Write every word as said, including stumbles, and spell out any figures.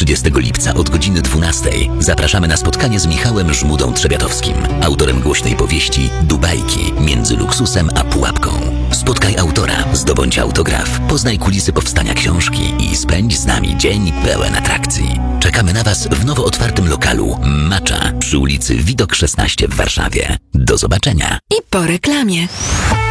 trzydziestego lipca od godziny dwunastej zapraszamy na spotkanie z Michałem Żmudą Trzebiatowskim, autorem głośnej powieści Dubajki między luksusem a pułapką. Spotkaj autora, zdobądź autograf, poznaj kulisy powstania książki i spędź z nami dzień pełen atrakcji. Czekamy na Was w nowo otwartym lokalu Macza przy ulicy Widok szesnaście w Warszawie. Do zobaczenia. I po reklamie.